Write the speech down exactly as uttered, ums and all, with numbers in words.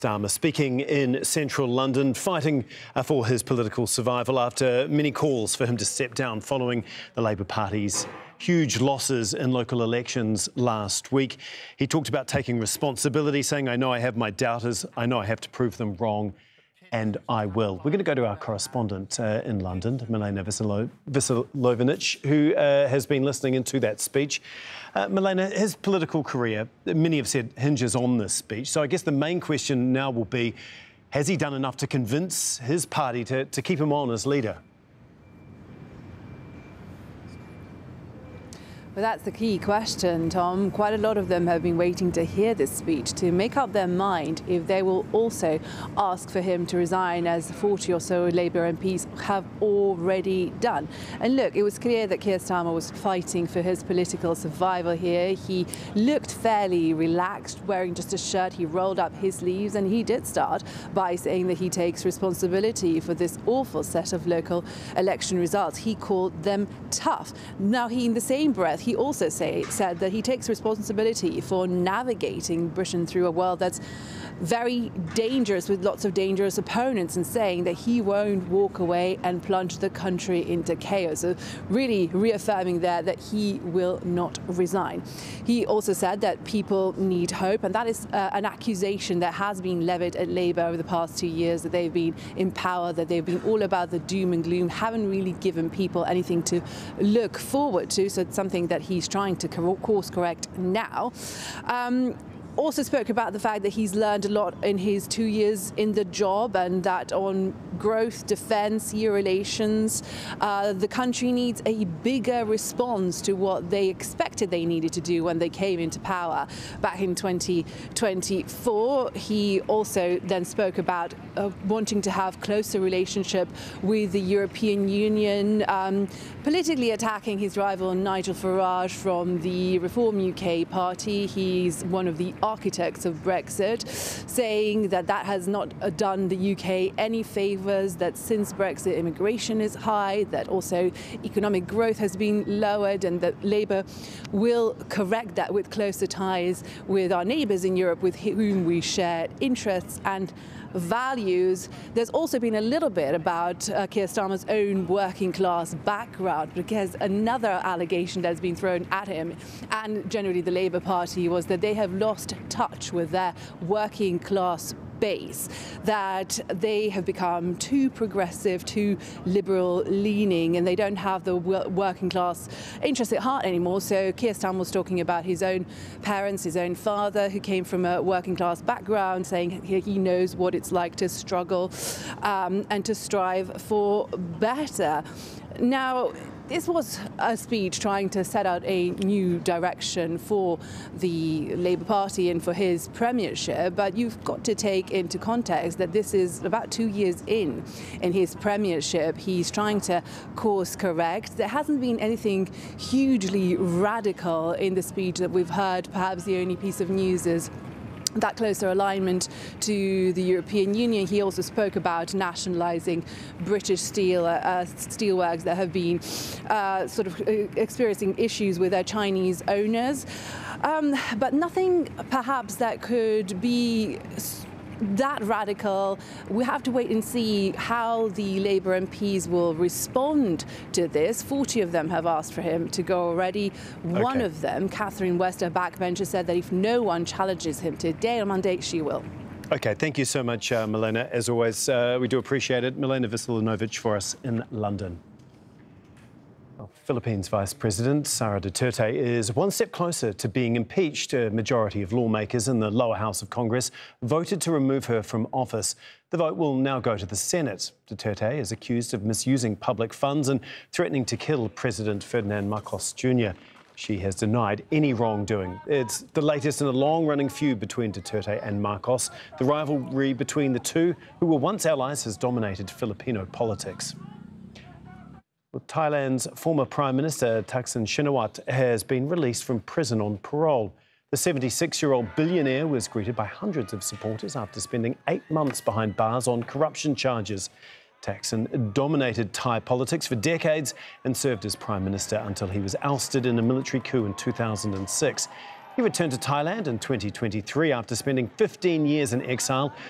Starmer speaking in central London, fighting uh, for his political survival after many calls for him to step down following the Labour Party's huge losses in local elections last week. He talked about taking responsibility, saying, I know I have my doubters, I know I have to prove them wrong, and I will. We're going to go to our correspondent uh, in London, Milena Veselo- Veselovinic, who uh, has been listening into that speech. Uh, Milena, his political career, many have said, hinges on this speech. So I guess the main question now will be, has he done enough to convince his party to, to keep him on as leader? Well, that's the key question, Tom. Quite a lot of them have been waiting to hear this speech to make up their mind if they will also ask for him to resign, as forty or so Labour M Ps have already done. And look, it was clear that Keir Starmer was fighting for his political survival here. He looked fairly relaxed, wearing just a shirt. He rolled up his sleeves, and he did start by saying that he takes responsibility for this awful set of local election results. He called them tough. Now, he, in the same breath, he also say, said that he takes responsibility for navigating Britain through a world that's very dangerous, with lots of dangerous opponents, and saying that he won't walk away and plunge the country into chaos. So really reaffirming there that he will not resign. He also said that people need hope, and that is uh, an accusation that has been levied at Labour over the past two years, that they've been in power, that they've been all about the doom and gloom, haven't really given people anything to look forward to. So it's something that he's trying to course correct now. Um, Also spoke about the fact that he's learned a lot in his two years in the job, and that on growth, defence, E U relations, uh, the country needs a bigger response to what they expected they needed to do when they came into power back in twenty twenty-four. He also then spoke about uh, wanting to have closer relationship with the European Union, um, politically attacking his rival Nigel Farage from the Reform U K party. He's one of the architects of Brexit, saying that that has not done the U K any favours, that since Brexit immigration is high, that also economic growth has been lowered, and that Labour will correct that with closer ties with our neighbours in Europe, with whom we share interests and values. There's also been a little bit about uh, Keir Starmer's own working class background, because another allegation that's been thrown at him and generally the Labour Party was that they have lost touch with their working class base, that they have become too progressive, too liberal leaning, and they don't have the working class interest at heart anymore. So Keir Starmer was talking about his own parents, his own father, who came from a working class background, saying he knows what it's like to struggle um, and to strive for better. Now, this was a speech trying to set out a new direction for the Labour Party and for his premiership, but you've got to take into context that this is about two years in in his premiership. He's trying to course correct. There hasn't been anything hugely radical in the speech that we've heard. Perhaps the only piece of news is that closer alignment to the European Union. He also spoke about nationalising British steel uh, steelworks that have been uh, sort of experiencing issues with their Chinese owners, um, but nothing perhaps that could be that radical. We have to wait and see how the Labour M Ps will respond to this. forty of them have asked for him to go already. Okay. One of them, Catherine West, a backbencher, said that if no one challenges him today on Monday, she will. OK, thank you so much, uh, Milena. As always, uh, we do appreciate it. Milena Veselovinic for us in London. Well, Philippines Vice President Sara Duterte is one step closer to being impeached. A majority of lawmakers in the lower house of Congress voted to remove her from office. The vote will now go to the Senate. Duterte is accused of misusing public funds and threatening to kill President Ferdinand Marcos Junior She has denied any wrongdoing. It's the latest in a long-running feud between Duterte and Marcos. The rivalry between the two, who were once allies, has dominated Filipino politics. Well, Thailand's former Prime Minister Thaksin Shinawatra has been released from prison on parole. The seventy-six-year-old billionaire was greeted by hundreds of supporters after spending eight months behind bars on corruption charges. Thaksin dominated Thai politics for decades and served as Prime Minister until he was ousted in a military coup in two thousand six. He returned to Thailand in twenty twenty-three after spending fifteen years in exile